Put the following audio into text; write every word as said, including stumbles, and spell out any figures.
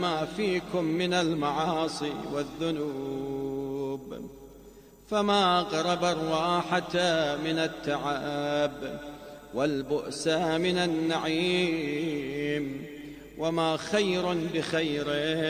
ما فيكم من المعاصي والذنوب، فما أقرب الراحة من التعب والبؤس من النعيم، وما خير بخير